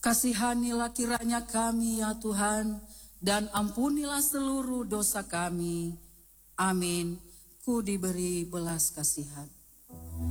Kasihanilah kiranya kami ya Tuhan, dan ampunilah seluruh dosa kami. Amin. Ku diberi belas kasihan.